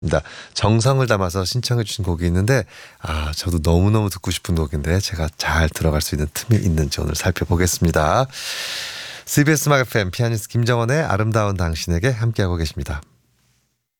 정성을 담아서 신청해 주신 곡이 있는데 저도 너무너무 듣고 싶은 곡인데 제가 잘 들어갈 수 있는 틈이 있는지 오늘 살펴보겠습니다. CBS 음악 FM 피아니스트 김정원의 아름다운 당신에게 함께하고 계십니다.